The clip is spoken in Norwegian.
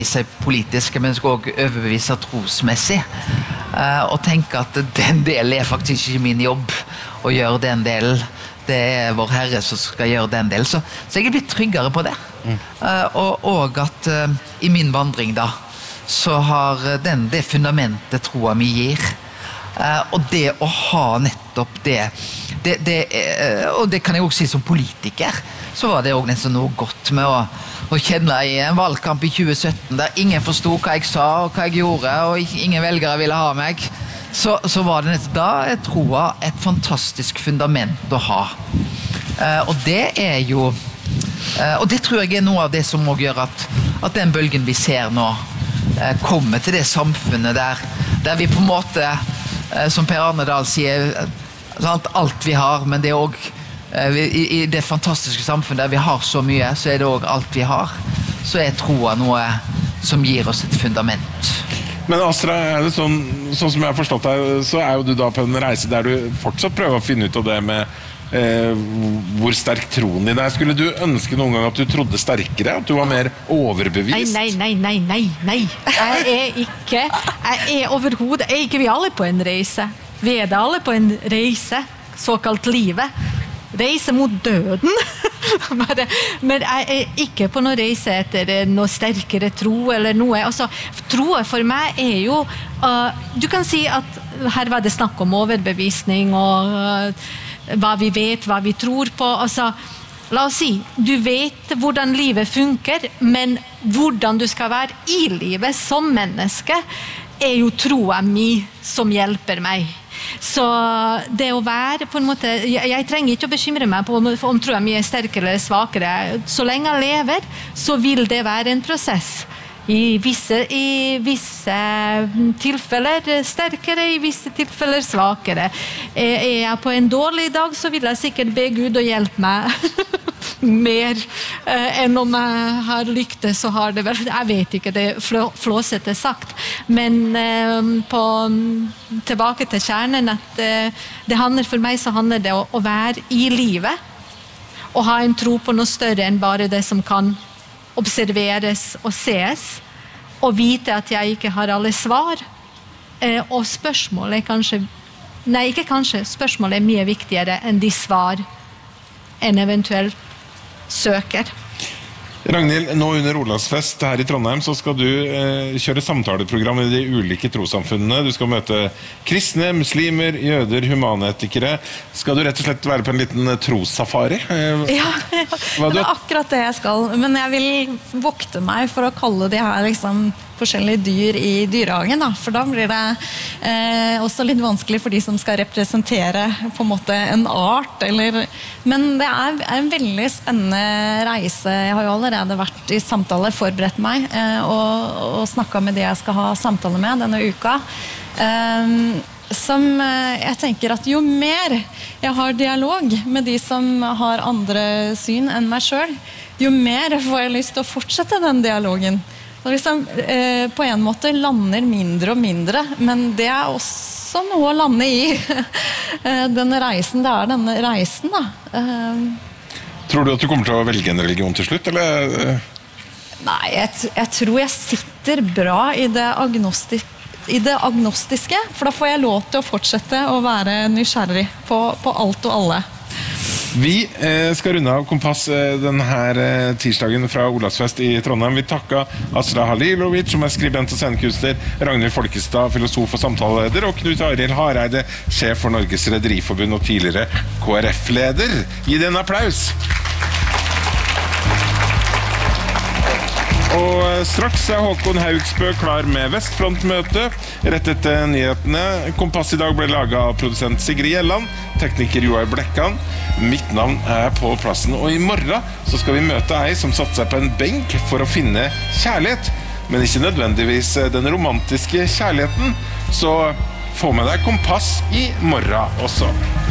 seg politisk, men skal også overbevise trosmessig. Og tenke at den delen faktisk ikke min jobb å gjøre den delen. Det vår Herre som skal gjøre den delen. Så jeg blitt tryggere på det. Og at i min vandring da, så har det fundamentet troa mi gir. Og det å ha nettopp det, og det kan jeg også si som politiker, så var det også nesten noe godt med å kjenne i en valgkamp i 2017 der ingen forstod hva jeg sa og hva jeg gjorde, og ingen velgere ville ha meg. Så var det nettopp da jeg troa et fantastisk fundament å ha. Og det jo, og det tror jeg noe av det som også gjør at den bølgen vi ser nå kommer til det samfunnet der vi på en måte, som Per Arne Dahl sier, alt vi har, men det også i det fantastiske samfunnet der vi har så mye, så det også alt vi har. Så troa noe som gir oss et fundament. Men Astra, det sånn som jeg har forstått deg, så jo du da på en reise der du fortsatt prøver å finne ut av det med hvor sterk troen din Skulle du ønske noen gang at du trodde sterkere, at du var mer overbevist? Nei. Jeg overhodet, ikke vi alle på en reise. Vi det alle på en reise, såkalt livet. Reise mot døden. Men jeg ikke på noen reise etter noe sterkere tro eller noe. Altså, troa for meg jo, du kan si at her var det snakk om overbevisning og hva vi vet, hva vi tror på. Altså, la oss si, du vet hvordan livet funker, men hvordan du skal være i livet som menneske jo troa mi som hjelper meg. Så det å være på en måte, jeg trenger ikke å bekymre meg på om troa mi sterkere eller svakere. Så lenge jeg lever, så vil det være en prosess. I visse tilfeller sterkere, i visse tilfeller svakere. Jeg på en dårlig dag, så vil jeg sikkert be Gud å hjelpe meg mer enn om jeg har lyktes, så har det vel, jeg vet ikke, det flåsete sagt, men tilbake til kjernen, at det handler for meg, så handler det å være i livet, og ha en tro på noe større enn bare det som kan observeres og ses, og vite at jeg ikke har alle svar. Og spørsmålet spørsmålet mye viktigere enn de svar en eventuelt søker. Ragnhild, nå under Olavsfest her i Trondheim så skal du kjøre samtaleprogram i de ulike trossamfunnene. Du skal møte kristne, muslimer, jøder, humanetikere. Skal du rett og slett være på en liten trossafari? Ja, det akkurat det jeg skal. Men jeg vil vokte meg for å kalle de her liksom forskjellige dyr i dyrehagen, da. For da blir det også litt vanskelig for de som skal representere på en måte en art. Men det en veldig spennende reise. Jeg har jo allerede vært i samtale, forberedt meg, og snakket med de jeg skal ha samtale med denne uka. Som jeg tenker at jo mer jeg har dialog med de som har andre syn enn meg selv, jo mer får jeg lyst til å fortsette den dialogen. Og liksom, på en måte lander mindre og mindre, men det også noe å lande i. Denne reisen, det denne reisen da. Tror du at du kommer til å velge en religion til slutt, eller? Nei, jeg tror jeg sitter bra i det agnostiske, for da får jeg lov til å fortsette å være nysgjerrig på alt og alle. Vi skal runde av Kompass denne tirsdagen fra Olavsfest i Trondheim. Vi takker Asra Halilovic, som skribent og scenekunstner, Ragnhild Folkestad, filosof og samtaleleder, og Knut Arild Hareide, sjef for Norges Rederiforbund og tidligere KrF-leder. Gi det en applaus! Og straks Håkon Haugsbø klar med Vestfrontmøte. Rett etter nyhetene. Kompass i dag ble laget av produsent Sigrid Gjelland, tekniker Joar Blekkan. Mitt navn på plassen, og i morgen så skal vi møte ei som satt seg på en benk for å finne kjærlighet, men ikke nødvendigvis den romantiske kjærligheten. Så få med deg Kompass i morgen også.